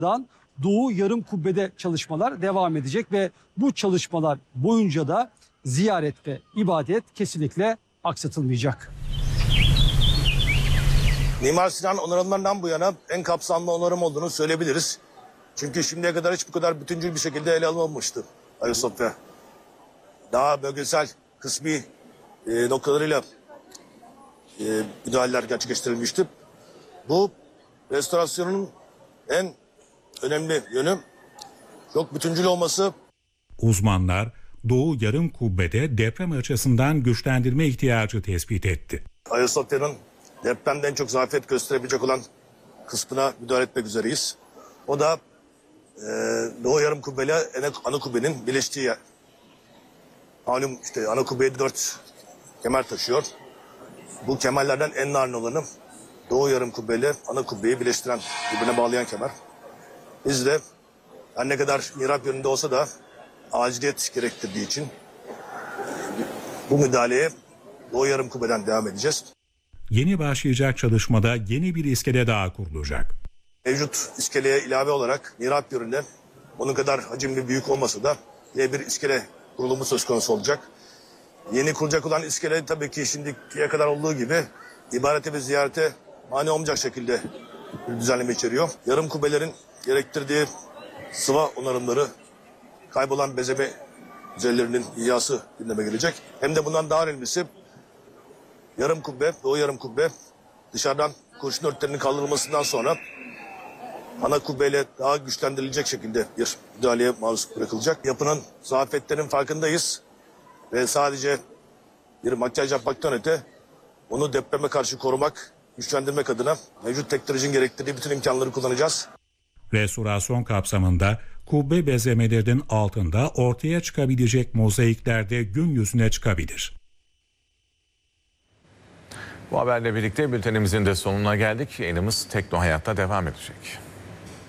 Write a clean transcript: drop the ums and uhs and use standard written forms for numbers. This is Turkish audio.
Doğu Yarımkubbe'de çalışmalar devam edecek ve bu çalışmalar boyunca da ziyaret ve ibadet kesinlikle aksatılmayacak. Mimar Sinan onarımlarından bu yana en kapsamlı onarım olduğunu söyleyebiliriz. Çünkü şimdiye kadar hiç bu kadar bütüncül bir şekilde ele alınmamıştı Ayasofya. Daha bölgesel kısmi noktalarıyla müdahaleler gerçekleştirilmişti. Bu restorasyonun en önemli yönü çok bütüncül olması. Uzmanlar Doğu Yarımkubbe'de deprem açısından güçlendirme ihtiyacı tespit etti. Ayasofya'nın depremden en çok zafiyet gösterebilecek olan kısmına müdahale etmek üzereyiz. O da Doğu Yarımkubbe ile Anakubbe'nin birleştiği yer. Malum işte Anakubbe 4 kemer taşıyor. Bu kemerlerden en narin olanı Doğu Yarımkubbe ile Anakubbe'yi birleştiren, birbirine bağlayan kemer. Biz de her ne kadar mihrap yönünde olsa da aciliyet gerektirdiği için bu müdahaleye Doğu Yarımkubbe'den devam edeceğiz. Yeni başlayacak çalışmada yeni bir iskele daha kurulacak. Mevcut iskeleye ilave olarak mihrap yönünde onun kadar hacimli büyük olmasa da yine bir iskele kurulumu söz konusu olacak. Yeni kurulacak olan iskele tabii ki şimdiye kadar olduğu gibi ibadete ve ziyarete mani olmayacak şekilde bir düzenleme içeriyor. Yarım kubbelerin gerektirdiği sıva onarımları, kaybolan bezeme yüzeylerinin ihyası gündeme gelecek. Hem de bundan daha önemlisi yarım kubbe, Doğu yarım kubbe dışarıdan kurşun örtülerinin kaldırılmasından sonra ana kubbeyle daha güçlendirilecek şekilde bir müdahaleye maruz bırakılacak. Yapının zafiyetlerinin farkındayız ve sadece bir makyaj yapmaktan öte onu depreme karşı korumak, güçlendirmek adına mevcut teknolojinin gerektirdiği bütün imkanları kullanacağız. Restorasyon kapsamında kubbe bezemelerinin altında ortaya çıkabilecek mozaikler de gün yüzüne çıkabilir. Bu haberle birlikte bültenimizin de sonuna geldik. Yayınımız Tekno Hayat'ta devam edecek.